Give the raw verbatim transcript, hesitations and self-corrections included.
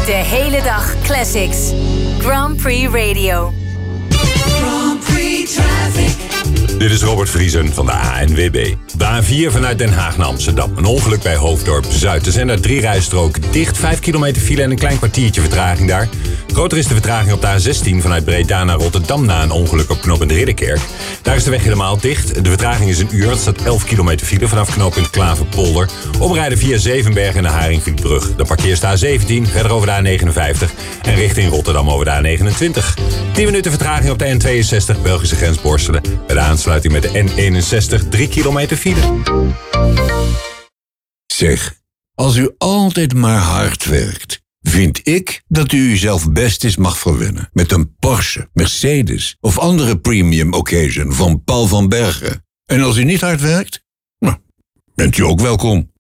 De hele dag classics. Grand Prix Radio. Grand Prix Traffic. Dit is Robert Vriesen van de A N W B. De A vier vanuit Den Haag naar Amsterdam. Een ongeluk bij Hoofddorp Zuid. Er zijn daar drie rijstroken dicht. Vijf kilometer file en een klein kwartiertje vertraging daar. Groter is de vertraging op de A zestien vanuit Breda naar Rotterdam na een ongeluk op knooppunt Ridderkerk. Daar is de weg helemaal dicht. De vertraging is een uur. Er staat elf kilometer file vanaf knooppunt Klaverpolder. Omrijden via Zevenberg en de Haringvlietbrug. Dan parkeer de A zeventien, verder over de A negenenvijftig en richting Rotterdam over de A negenentwintig. tien minuten vertraging op de N tweeënzestig, Belgische grens Borstelen. Bij de aansluiting met de N eenenzestig, drie kilometer file. Zeg, als u altijd maar hard werkt, vind ik dat u uzelf best eens mag verwennen met een Porsche, Mercedes of andere premium occasion van Paul van Bergen. En als u niet hard werkt, nou, bent u ook welkom.